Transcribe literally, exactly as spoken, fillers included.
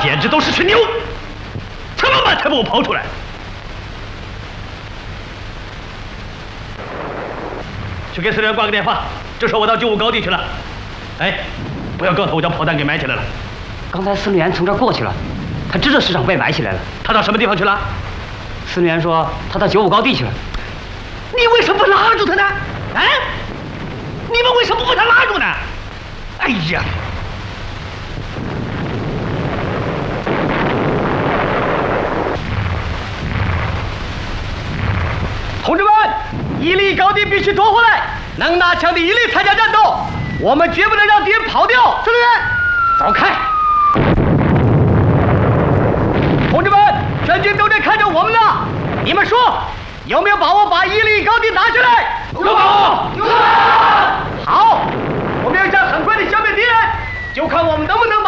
简直都是群牛！怎么办才把我刨出来？去给司令员挂个电话，就说我到九五高地去了。哎，不要告诉我将炮弹给埋起来了。 刚才司令员从这儿过去了，他知道市场被埋起来了。 他到什么地方去了？ 司令员说他到九五高地去了。 你为什么不拉住他呢？啊？你们为什么不把他拉住呢？哎呀！同志们，伊犁高地必须夺回来，能拿枪的一律参加战斗，我们绝不能让敌人跑掉。司令员，走开！同志们，全军都在看着我们呢，你们说有没有把握把伊犁高地拿下来？有把握，有把握。好，我们要想很快的消灭敌人，就看我们能不能